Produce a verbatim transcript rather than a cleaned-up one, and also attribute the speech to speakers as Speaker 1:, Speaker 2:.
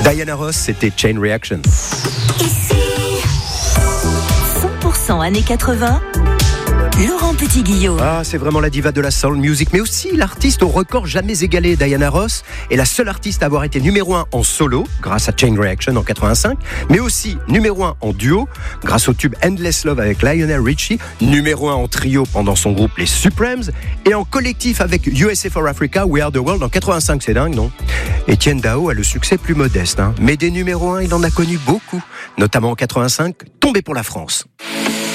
Speaker 1: Diana Ross, c'était Chain Reaction.
Speaker 2: Ici, cent pour cent années quatre-vingts, Laurent Petit-Guillaume.
Speaker 1: Ah, c'est vraiment la diva de la soul music, mais aussi l'artiste au record jamais égalé. Diana Ross est la seule artiste à avoir été numéro un en solo, grâce à Chain Reaction en quatre-vingt-cinq, mais aussi numéro un en duo, grâce au tube Endless Love avec Lionel Richie, numéro un en trio pendant son groupe Les Supremes, et en collectif avec U S A for Africa, We Are the World en quatre-vingt-cinq, c'est dingue, non ? Etienne Dao a le succès plus modeste, hein, mais des numéros un, il en a connu beaucoup, notamment en quatre-vingt-cinq, Tombé pour la France.